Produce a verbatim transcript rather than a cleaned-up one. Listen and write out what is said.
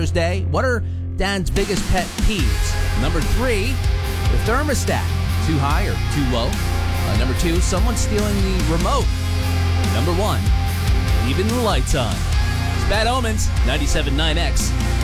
Day. What are Dan's biggest pet peeves? Number three, the thermostat. Too high or too low? Uh, number two, someone stealing the remote. Number one, leaving the lights on. It's Bad Omens, ninety-seven point nine X.